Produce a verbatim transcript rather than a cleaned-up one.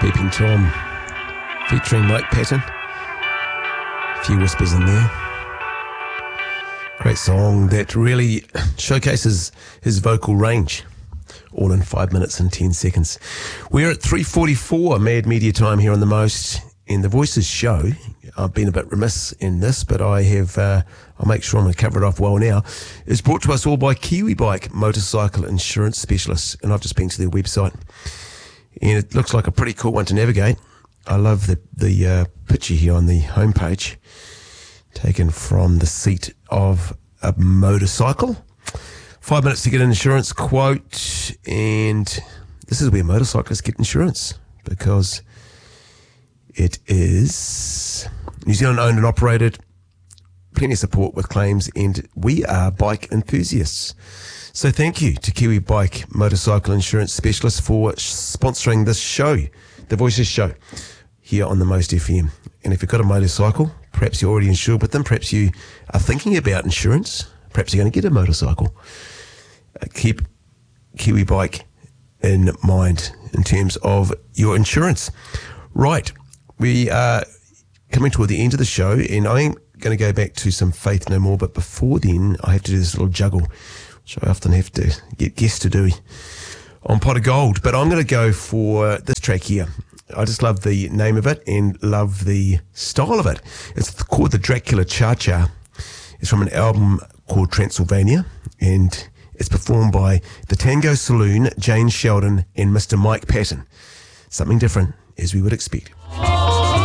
Peeping Tom, featuring Mike Patton. A few whispers in there. Great song that really showcases his vocal range, all in five minutes and ten seconds. We're at three forty-four, Mad Media Time here on The Most in the Voices show. I've been a bit remiss in this, but I have, uh, I'll make sure I'm going to cover it off well now. It's brought to us all by Kiwi Bike Motorcycle Insurance Specialists, and I've just been to their website, and it looks like a pretty cool one to navigate. I love the, the uh, picture here on the homepage, taken from the seat of a motorcycle. Five minutes to get an insurance quote, and this is where motorcyclists get insurance, because it is New Zealand owned and operated, plenty of support with claims, and we are bike enthusiasts. So thank you to Kiwi Bike Motorcycle Insurance Specialists for sponsoring this show, the Voices show, here on The Most F M. And if you've got a motorcycle, perhaps you're already insured with them, perhaps you are thinking about insurance, perhaps you're going to get a motorcycle, uh, keep Kiwi Bike in mind in terms of your insurance. Right, we are coming toward the end of the show, and I'm going to go back to some Faith No More, but before then I have to do this little juggle, which I often have to get guests to do on Pot of Gold. But I'm going to go for this track here. I just love the name of it and love the style of it. It's called the Dracula Cha-Cha. It's from an album called Transylvania, and it's performed by the Tango Saloon, Jane Sheldon, and Mister Mike Patton. Something different, as we would expect.